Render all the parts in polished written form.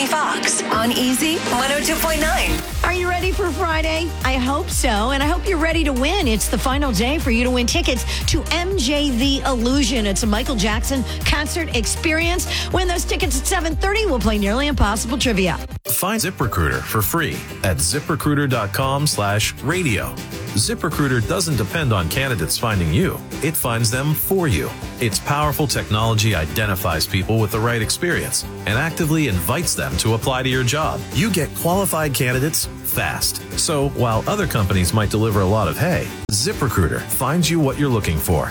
Tony Fox on Easy 102.9. Are you ready for Friday? I hope so, and I hope you're ready to win. It's the final day for you to win tickets to MJ The Illusion. It's a Michael Jackson concert experience. Win those tickets at 7:30. We'll play Nearly Impossible Trivia. Find ZipRecruiter for free at ZipRecruiter.com/radio. ZipRecruiter doesn't depend on candidates finding you. It finds them for you. Its powerful technology identifies people with the right experience and actively invites them to apply to your job. You get qualified candidates fast. So while other companies might deliver a lot of hay, ZipRecruiter finds you what you're looking for.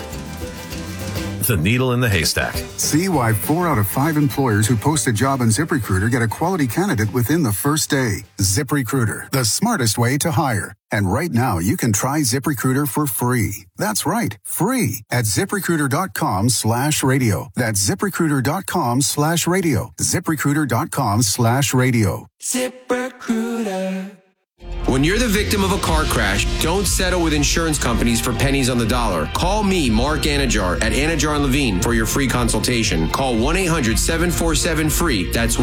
The needle in the haystack. See why 4 out of 5 employers who post a job on ZipRecruiter get a quality candidate within the first day. ZipRecruiter, the smartest way to hire. And right now, you can try ZipRecruiter for free. That's right, free at ZipRecruiter.com/radio. That's ZipRecruiter.com/radio. ZipRecruiter.com/radio. ZipRecruiter. When you're the victim of a car crash, don't settle with insurance companies for pennies on the dollar. Call me, Mark Anajar, at Anajar & Levine for your free consultation. Call 1-800-747-FREE. That's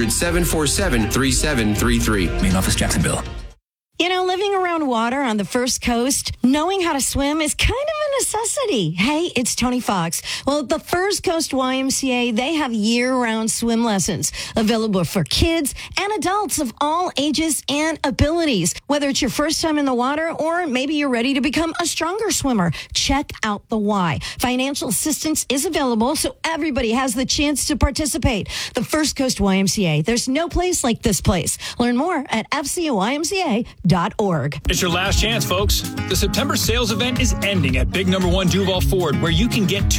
1-800-747-3733. Main office, Jacksonville. You know, living around water on the First Coast, knowing how to swim is kind of a necessity. Hey, it's Tony Fox. Well, at the First Coast YMCA, they have year-round swim lessons available for kids and adults of all ages and abilities. Whether it's your first time in the water or maybe you're ready to become a stronger swimmer, check out the Y. Financial assistance is available, so everybody has the chance to participate. The First Coast YMCA. There's no place like this place. Learn more at FCOYMCA.org. It's your last chance, folks. The September sales event is ending at Big Number 1 Duval Ford, where you can get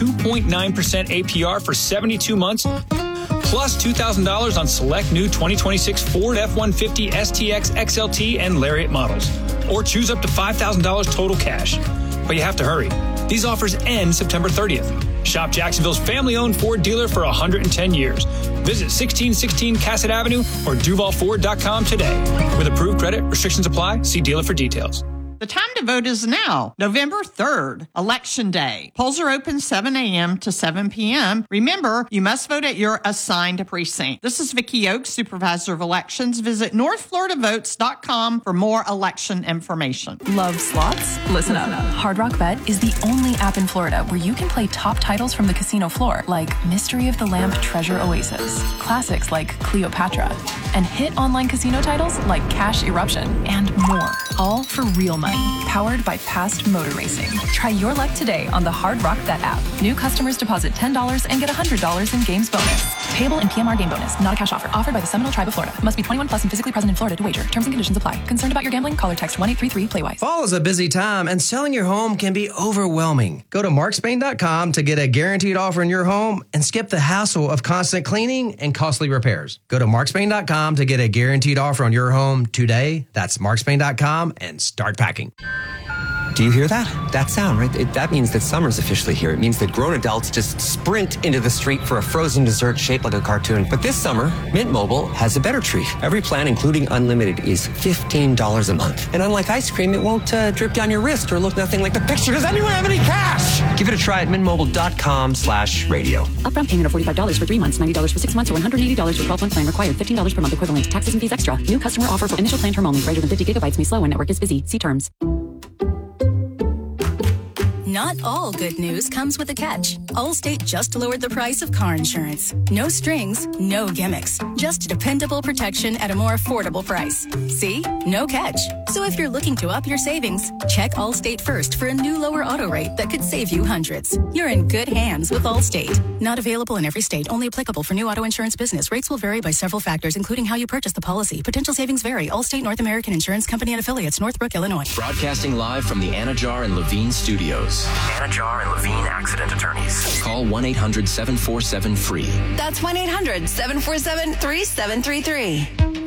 2.9% APR for 72 months, plus $2,000 on select new 2026 Ford F-150, STX, XLT, and Lariat models. Or choose up to $5,000 total cash. But you have to hurry. These offers end September 30th. Shop Jacksonville's family-owned Ford dealer for 110 years. Visit 1616 Cassett Avenue or DuvalFord.com today. With approved credit, restrictions apply. See dealer for details. The time to vote is now, November 3rd, Election Day. Polls are open 7 a.m. to 7 p.m. Remember, you must vote at your assigned precinct. This is Vicki Oakes, Supervisor of Elections. Visit NorthFloridaVotes.com for more election information. Love slots? Listen up. Hard Rock Bet is the only app in Florida where you can play top titles from the casino floor, like Mystery of the Lamp Treasure Oasis, classics like Cleopatra, and hit online casino titles like Cash Eruption, and more. All for real money. Powered by past motor racing. Try your luck today on the Hard Rock Bet app. New customers deposit $10 and get $100 in games bonus. Payable in PMR game bonus, not a cash offer. Offered by the Seminole Tribe of Florida. Must be 21 plus and physically present in Florida to wager. Terms and conditions apply. Concerned about your gambling? Call or text 1-833-PLAY-WISE. Fall is a busy time and selling your home can be overwhelming. Go to markspain.com to get a guaranteed offer in your home and skip the hassle of constant cleaning and costly repairs. Go to markspain.com to get a guaranteed offer on your home today. That's markspain.com and start packing. Do you hear that? That sound, right? That means that summer's officially here. It means that grown adults just sprint into the street for a frozen dessert shaped like a cartoon. But this summer, Mint Mobile has a better treat. Every plan, including unlimited, is $15 a month. And unlike ice cream, it won't drip down your wrist or look nothing like the picture. Does anyone have any cash? Give it a try at mintmobile.com/radio. Upfront payment of $45 for 3 months, $90 for 6 months, or $180 for 12-month plan required. $15 per month equivalent. Taxes and fees extra. New customer offer for initial plan term only. Greater than 50 gigabytes may slow when network is busy. See terms. Not all good news comes with a catch. Allstate just lowered the price of car insurance. No strings, no gimmicks. Just dependable protection at a more affordable price. See? No catch. So if you're looking to up your savings, check Allstate first for a new lower auto rate that could save you hundreds. You're in good hands with Allstate. Not available in every state. Only applicable for new auto insurance business. Rates will vary by several factors, including how you purchase the policy. Potential savings vary. Allstate North American Insurance Company and Affiliates, Northbrook, Illinois. Broadcasting live from the Anajar and Levine studios. Anajar and Levine Accident Attorneys. Call 1-800-747-FREE. That's 1-800-747-3733.